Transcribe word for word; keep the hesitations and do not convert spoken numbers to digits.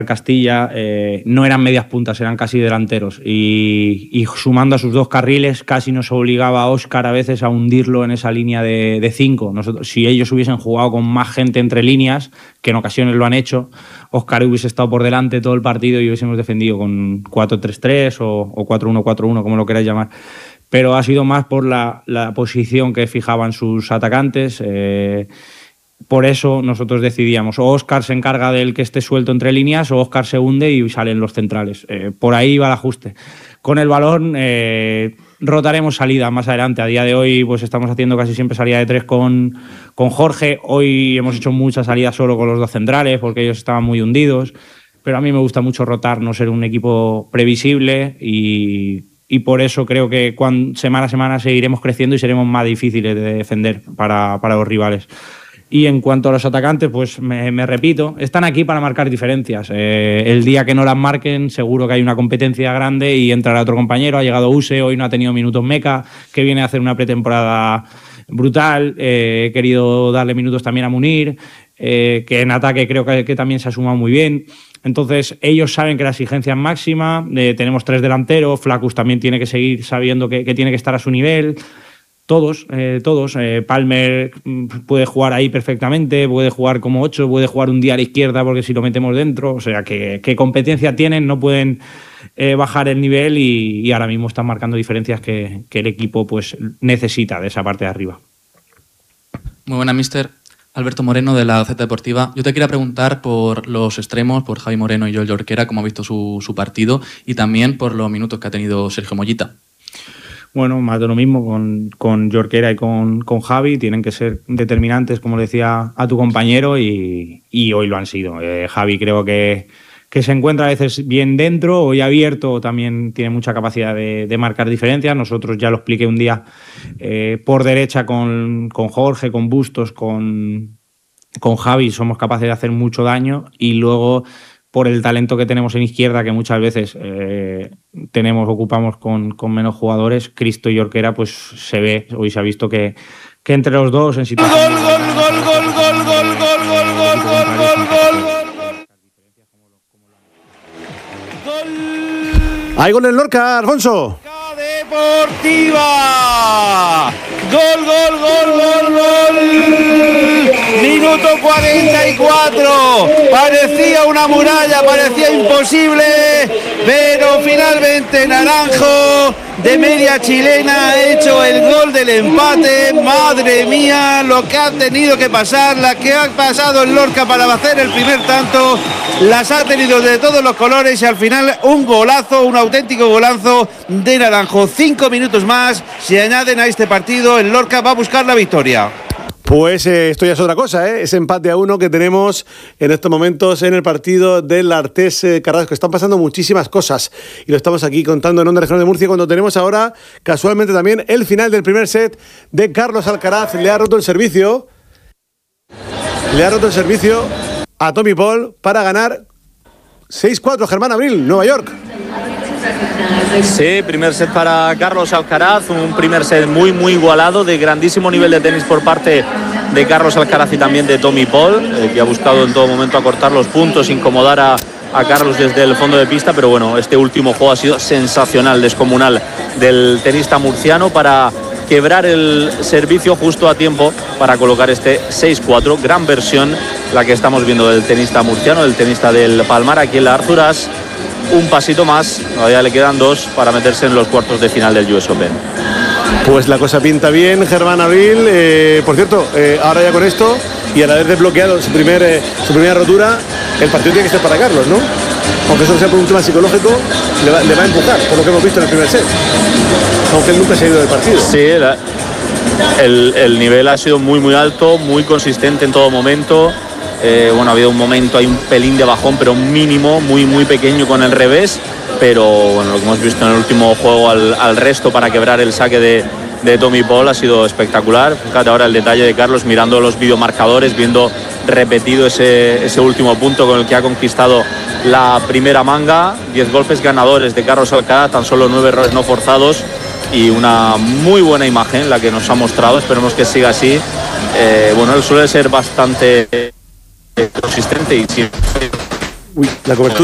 Castilla eh, no eran medias puntas, eran casi delanteros y, y sumando a sus dos carriles casi nos obligaba a Óscar a veces a hundirlo en esa línea de, de cinco. Nosotros, si ellos hubiesen jugado con más gente entre líneas, que en ocasiones lo han hecho, Óscar hubiese estado por delante todo el partido y hubiésemos defendido con cuatro tres tres o, o cuatro uno cuatro uno, como lo queráis llamar. Pero ha sido más por la, la posición que fijaban sus atacantes. Eh, Por eso nosotros decidíamos, o Óscar se encarga del que esté suelto entre líneas o Óscar se hunde y salen los centrales. Eh, por ahí va el ajuste. Con el balón eh, rotaremos salida más adelante. A día de hoy pues estamos haciendo casi siempre salida de tres con, con Jorge. Hoy hemos hecho muchas salidas solo con los dos centrales porque ellos estaban muy hundidos. Pero a mí me gusta mucho rotar, no ser un equipo previsible y, y por eso creo que cuando, semana a semana seguiremos creciendo y seremos más difíciles de defender para, para los rivales. Y en cuanto a los atacantes, pues me, me repito, están aquí para marcar diferencias. Eh, el día que no las marquen, seguro que hay una competencia grande y entrará otro compañero. Ha llegado Use, hoy no ha tenido minutos Meca, que viene a hacer una pretemporada brutal. Eh, he querido darle minutos también a Munir, eh, que en ataque creo que, que también se ha sumado muy bien. Entonces, ellos saben que la exigencia es máxima. Eh, tenemos tres delanteros, Flacus también tiene que seguir sabiendo que, que tiene que estar a su nivel. Todos, eh, todos. Eh, Palmer puede jugar ahí perfectamente, puede jugar como ocho, puede jugar un día a la izquierda porque si lo metemos dentro, o sea, que, que competencia tienen, no pueden eh, bajar el nivel y, y ahora mismo están marcando diferencias que, que el equipo pues necesita de esa parte de arriba. Muy buena, mister. Alberto Moreno, de la Gaceta Deportiva. Yo te quería preguntar por los extremos, por Javi Moreno y Joel Jorquera, cómo ha visto su, su partido, y también por los minutos que ha tenido Sergio Mollita. Bueno, más de lo mismo con, con Jorquera y con, con Javi. Tienen que ser determinantes, como le decía a tu compañero, y, y hoy lo han sido. Eh, Javi creo que, que se encuentra a veces bien dentro, hoy abierto, también tiene mucha capacidad de, de marcar diferencias. Nosotros ya lo expliqué un día eh, por derecha con, con Jorge, con Bustos, con, con Javi, somos capaces de hacer mucho daño y luego por el talento que tenemos en izquierda, que muchas veces eh, tenemos, ocupamos con, con menos jugadores, Cristo y Jorquera, pues se ve, hoy se ha visto que, que entre los dos en situación... ¡Gol, gol, gol, gol, gol, gol, gol, gol, gol, gol, gol, gol, gol! ¡Hay gol en Lorca, Alfonso! ¡Deportiva! ¡Gol, gol, gol, gol, gol! Minuto cuarenta y cuatro. Parecía una muralla, parecía imposible, pero finalmente Naranjo, de media chilena, ha hecho el gol del empate. Madre mía, lo que ha tenido que pasar, la que ha pasado en Lorca para hacer el primer tanto, las ha tenido de todos los colores y al final un golazo, un auténtico golazo de Naranjo. Cinco minutos más se añaden a este partido. El Lorca va a buscar la victoria. Pues eh, esto ya es otra cosa, ¿eh? Ese empate a uno que tenemos en estos momentos en el partido del Artés eh, Carrasco. Están pasando muchísimas cosas y lo estamos aquí contando en Onda Regional de Murcia cuando tenemos ahora, casualmente también, el final del primer set de Carlos Alcaraz. Le ha roto el servicio, le ha roto el servicio a Tommy Paul para ganar seis cuatro. Germán Abril, Nueva York. Sí, primer set para Carlos Alcaraz, un primer set muy muy igualado, de grandísimo nivel de tenis por parte de Carlos Alcaraz y también de Tommy Paul, eh, que ha buscado en todo momento acortar los puntos, incomodar a, a Carlos desde el fondo de pista, pero bueno, este último juego ha sido sensacional, descomunal del tenista murciano para quebrar el servicio justo a tiempo para colocar este seis cuatro, gran versión la que estamos viendo del tenista murciano, del tenista del Palmar aquí en la Arthur Ashe. Un pasito más, todavía le quedan dos para meterse en los cuartos de final del U S Open. Pues la cosa pinta bien, Germán Abril. Eh, por cierto, eh, ahora ya con esto y al haber desbloqueado su, primer, eh, su primera rotura, el partido tiene que ser para Carlos, ¿no? Aunque eso sea por un tema psicológico, le va, le va a empujar, por lo que hemos visto en el primer set. Aunque él nunca se ha ido del partido. Sí, la, el, el nivel ha sido muy muy alto, muy consistente en todo momento. Eh, bueno, ha habido un momento, hay un pelín de bajón, pero mínimo, muy muy pequeño con el revés, pero bueno, lo que hemos visto en el último juego al, al resto para quebrar el saque de, de Tommy Paul ha sido espectacular. Fíjate ahora el detalle de Carlos mirando los videomarcadores, viendo repetido ese, ese último punto con el que ha conquistado la primera manga. Diez golpes ganadores de Carlos Alcaraz, tan solo nueve errores no forzados y una muy buena imagen la que nos ha mostrado. Esperemos que siga así. Eh, bueno, él suele ser bastante consistente y siempre Uy, la cobertura.